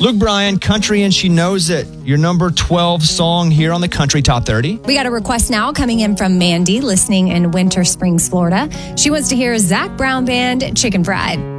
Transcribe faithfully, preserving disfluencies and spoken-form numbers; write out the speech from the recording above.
Luke Bryan, Country and She Knows It, your number twelve song here on the Country Top thirty. We got a request now coming in from Mandy, listening in Winter Springs, Florida. She wants to hear Zac Brown Band, Chicken Fried.